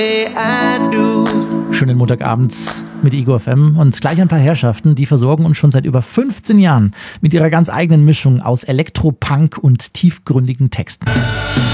Schönen Montagabend mit Ego FM und gleich ein paar Herrschaften, die versorgen uns schon seit über 15 Jahren mit ihrer ganz eigenen Mischung aus Elektro-Punk und tiefgründigen Texten.